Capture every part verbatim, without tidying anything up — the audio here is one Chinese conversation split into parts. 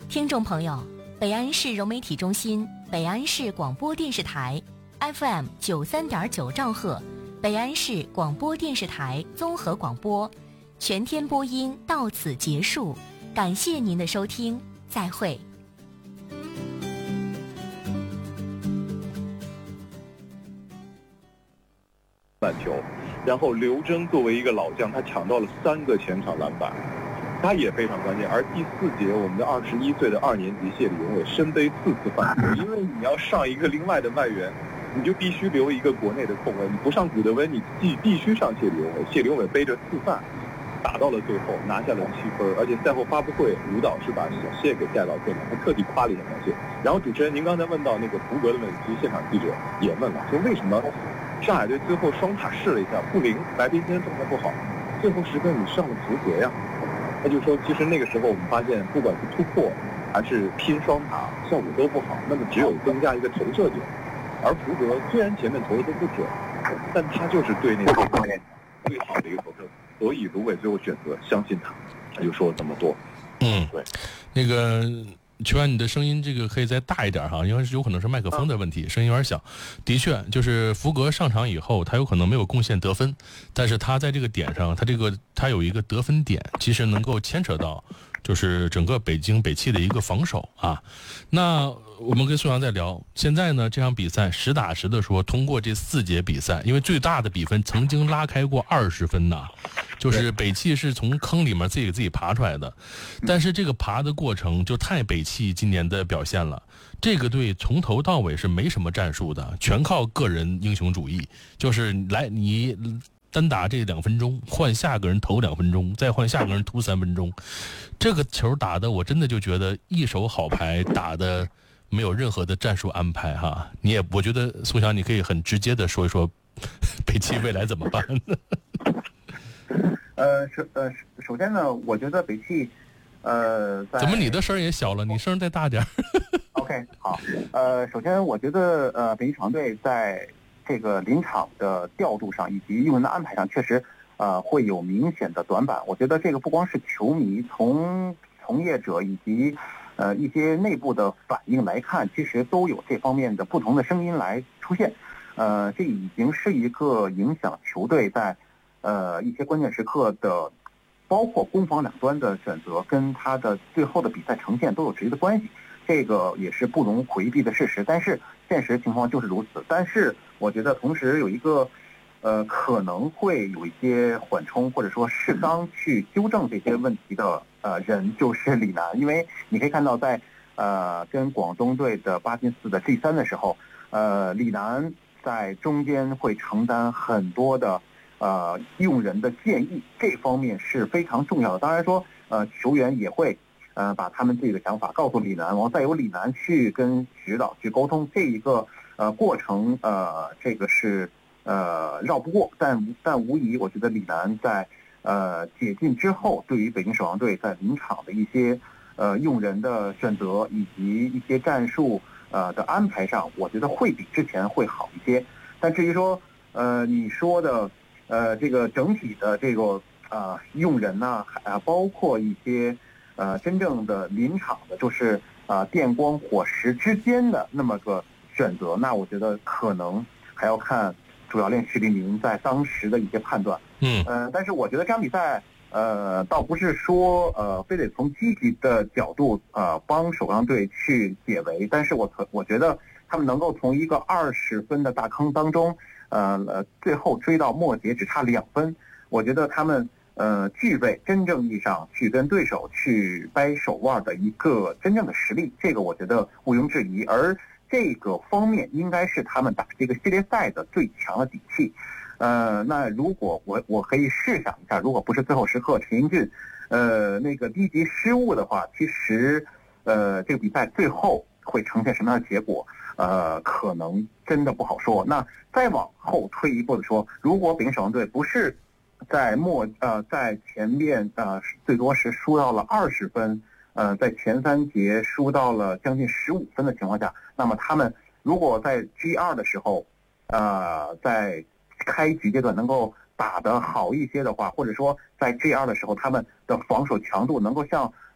听众朋友，北安市融媒体中心、北安市广播电视台 F M 九三点九兆赫，北安市广播电视台综合广播，全天播音到此结束，感谢您的收听，再会。 板球，然后刘铮作为一个老将，他抢到了三个前场篮板，他也非常关键。而第四节，我们的二十一岁的二年级谢李永伟身背四次犯规，因为你要上一个另外的外援，你就必须留一个国内的空位，你不上古德温，你必必须上谢李永伟。谢李永伟背着四犯，打到了最后，拿下了七分。而且赛后发布会，舞蹈是把小谢给带到现场，他特地夸了一下小谢。然后主持人，您刚才问到那个福格的问题，现场记者也问了，说为什么上海队最后双塔试了一下不灵，白冰今天状态不好，最后时刻你上了福格呀？他就说，其实那个时候我们发现，不管是突破还是拼双塔，效果都不好。那么只有增加一个投射点，而福格虽然前面投的都不准，但他就是对那个最好的一个投射，所以卢伟最后选择相信他，他就说了这么多。 嗯， 对， 那个。球员，你的声音这个可以再大一点哈，因为有可能是麦克风的问题，声音有点小。的确，就是福格上场以后，他有可能没有贡献得分，但是他在这个点上，他这个他有一个得分点，其实能够牵扯到就是整个北京北汽的一个防守啊。那我们跟苏阳在聊，现在呢这场比赛实打实的说，通过这四节比赛，因为最大的比分曾经拉开过二十分呐。就是北汽是从坑里面自己给自己爬出来的，但是这个爬的过程就太北汽今年的表现了。这个队从头到尾是没什么战术的，全靠个人英雄主义，就是来你单打这两分钟，换下个人投两分钟，再换下个人突三分钟，这个球打的我真的就觉得一手好牌打的没有任何的战术安排哈。你也我觉得苏翔你可以很直接的说一说北汽未来怎么办呢？ 呃，首呃首先呢，我觉得北汽，呃，在怎么你的声也小了？你声再大点。 OK， 好，呃，首先我觉得呃，北汽闯队在这个临场的调度上以及用人的安排上，确实呃会有明显的短板。我觉得这个不光是球迷，从从业者以及呃一些内部的反应来看，其实都有这方面的不同的声音来出现。呃，这已经是一个影响球队在呃，一些关键时刻的，包括攻防两端的选择，跟他的最后的比赛呈现都有直接的关系，这个也是不容回避的事实。但是现实情况就是如此。但是我觉得同时有一个，呃，可能会有一些缓冲或者说适当去纠正这些问题的呃人，就是李楠。因为你可以看到在呃跟广东队的八进四的 G 三的时候，呃，李楠在中间会承担很多的。呃，用人的建议这方面是非常重要的。当然说，呃，球员也会呃把他们自己的想法告诉李楠，然后再由李楠去跟指导去沟通。这一个呃过程，呃，这个是呃绕不过，但但无疑，我觉得李楠在呃解禁之后，对于北京首阳队在临场的一些呃用人的选择以及一些战术呃的安排上，我觉得会比之前会好一些。但至于说呃你说的。呃，这个整体的这个啊、呃、用人呢，啊包括一些呃真正的临场的，就是啊、呃、电光火石之间的那么个选择，那我觉得可能还要看主教练许立明在当时的一些判断。 嗯， 呃，但是我觉得这场比赛呃倒不是说呃非得从积极的角度呃帮首阳队去解围，但是我可我觉得他们能够从一个二十分的大坑当中。呃呃，最后追到末节只差两分，我觉得他们呃具备真正意义上去跟对手去掰手腕的一个真正的实力，这个我觉得毋庸置疑。而这个方面应该是他们打这个系列赛的最强的底气。呃，那如果我我可以试想一下，如果不是最后时刻陈英俊呃那个低级失误的话，其实呃这个比赛最后会呈现什么样的结果？呃，可能真的不好说。那再往后退一步的说，如果北京首阳队不是在末呃在前面呃最多是输到了二十分，呃在前三节输到了将近十五分的情况下，那么他们如果在 G 二 的时候，呃在开局阶段能够打得好一些的话，或者说在 G 二 的时候他们的防守强度能够像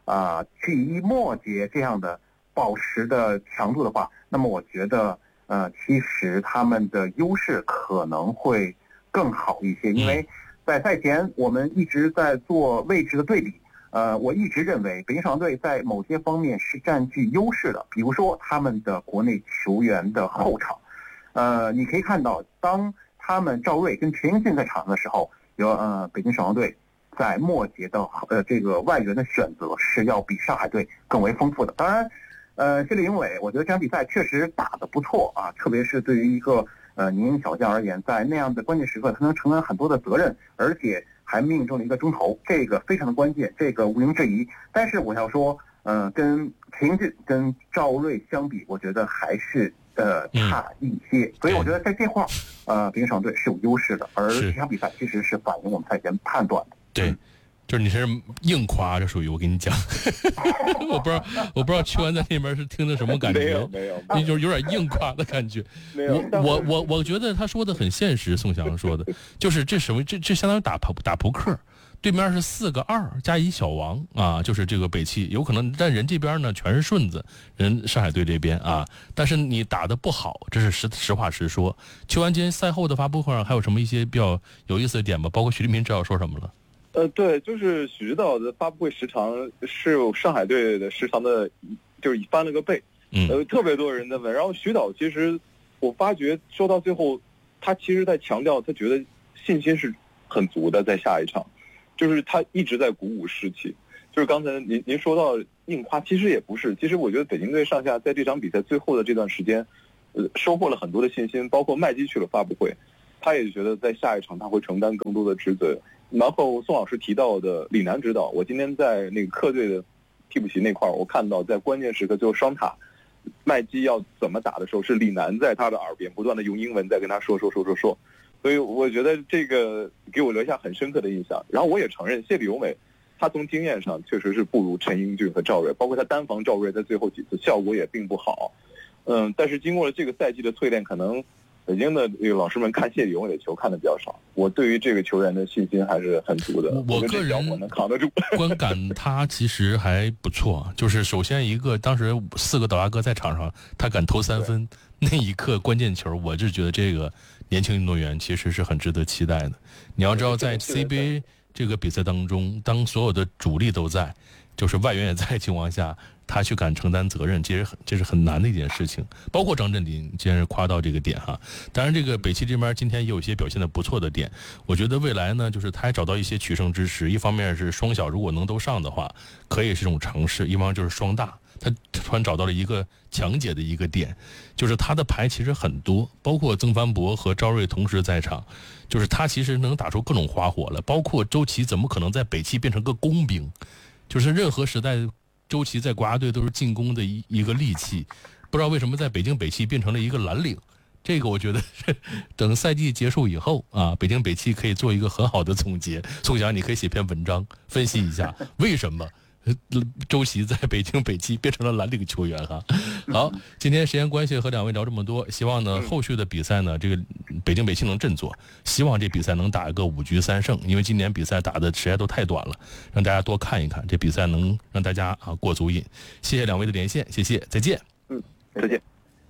啊、呃、去一末节这样的保持的强度的话，那么我觉得呃其实他们的优势可能会更好一些，因为在赛前我们一直在做位置的对比。呃，我一直认为北京上港队在某些方面是占据优势的，比如说他们的国内球员的后场。呃，你可以看到，当他们赵睿跟陈英俊在场的时候，有呃北京上港队在末节的呃这个外援的选择是要比上海队更为丰富的。当然，呃，谢立永伟，我觉得这场比赛确实打得不错啊，特别是对于一个呃年轻小将而言，在那样的关键时刻，他能承担很多的责任，而且还命中了一个中投，这个非常的关键，这个毋庸置疑。但是我要说，呃，跟陈英俊、跟赵睿相比，我觉得还是呃差一些。嗯、所以我觉得在这块儿，呃，北京上港队是有优势的，而这场比赛其实是反映我们赛前判断的。 对。嗯，就是你是硬夸，这属于我跟你讲，我不知道我不知道邱安在那边是听的什么感觉， 没有没有， 你就是有点硬夸的感觉。 没有， 我我我我觉得他说的很现实，宋翔说的，就是这什么这这相当于打扑打扑克，对面是四个二加一小王啊，就是这个北汽有可能，但人这边呢全是顺子，人上海队这边啊，但是你打得不好，这是实实话实说。邱安今天赛后的发布会上还有什么一些比较有意思的点吗？包括徐立民知道说什么了？ 呃，对，就是许指导的发布会时长是上海队的时长的，就是翻了个倍，呃，特别多人在问。然后徐导其实我发觉说到最后，他其实在强调，他觉得信心是很足的，在下一场，就是他一直在鼓舞士气。就是刚才您您说到硬夸，其实也不是，其实我觉得北京队上下在这场比赛最后的这段时间，呃，收获了很多的信心，包括麦基去了发布会，他也觉得在下一场他会承担更多的职责。然后宋老师提到的李楠指导，我今天在那个客队的替补席那块儿，我看到在关键时刻最后双塔麦基要怎么打的时候，是李楠在他的耳边不断的用英文在跟他说说说说说，所以我觉得这个给我留下很深刻的印象。然后我也承认谢立永伟他从经验上确实是不如陈英俊和赵睿，包括他单防赵睿在最后几次效果也并不好，嗯，但是经过了这个赛季的淬炼，可能北京的这个老师们看谢立永伟的球看的比较少，我对于这个球员的信心还是很足的。 我个人我能扛得住， 观感他其实还不错。就是首先一个，当时四个倒拉哥在场上，他敢投三分，那一刻关键球，我就觉得这个年轻运动员其实是很值得期待的。你要知道，在 C B A 这个比赛当中，当所有的主力都在，就是外援也在情况下，他去敢承担责任，其实这是很难的一件事情。包括张镇麟，既然是夸到这个点哈，当然这个北汽这边今天也有一些表现的不错的点。我觉得未来呢，就是他还找到一些取胜之时，一方面是双小如果能都上的话，可以是一种尝试；一方面就是双大，他突然找到了一个强解的一个点，就是他的牌其实很多，包括曾凡博和赵睿同时在场，就是他其实能打出各种花火了。包括周琦怎么可能在北汽变成个工兵？就是任何时代，周琦在国家队都是进攻的一一个利器，不知道为什么在北京北汽变成了一个蓝领。这个我觉得等赛季结束以后啊，北京北汽可以做一个很好的总结。宋翔，你可以写篇文章分析一下为什么周琦在北京北汽变成了蓝领球员哈。好，今天时间关系和两位聊这么多，希望呢后续的比赛呢，这个北京北汽能振作，希望这比赛能打一个五局三胜，因为今年比赛打的时间都太短了，让大家多看一看，这比赛能让大家啊过足瘾。谢谢两位的连线，谢谢，再见。 嗯，再见。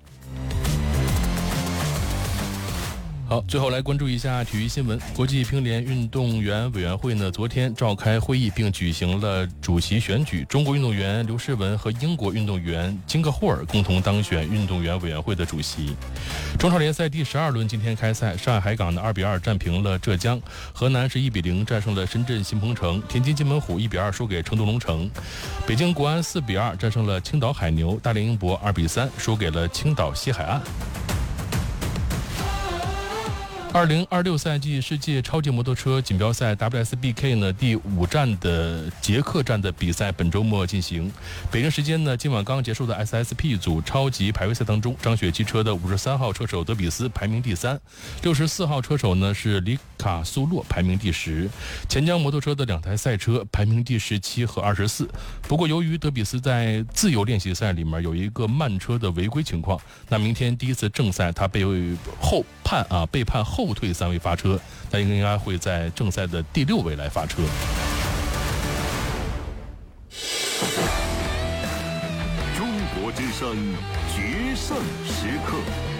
好，最后来关注一下体育新闻。国际乒联运动员委员会呢，昨天召开会议并举行了主席选举。中国运动员刘诗雯和英国运动员金克霍尔共同当选运动员委员会的主席。中超联赛第十二轮今天开赛，上海海港的二比二战平了浙江，河南是一比零战胜了深圳新鹏城，天津津门虎一比二输给成都龙城，北京国安四比二战胜了青岛海牛，大连英博二比三输给了青岛西海岸。二零二六赛季世界超级摩托车锦标赛 W S B K 呢第五站的捷克站的比赛本周末进行。北京时间呢，今晚刚结束的 S S P 组超级排位赛当中，张雪汽车的五十三号车手德比斯排名第三，六十四号车手呢是里卡苏洛排名第十，钱江摩托车的两台赛车排名第十七和二十四。不过由于德比斯在自由练习赛里面有一个慢车的违规情况，那明天第一次正赛他被后判啊被判后后退三位发车，他应该会在正赛的第六位来发车。 之声决胜时刻。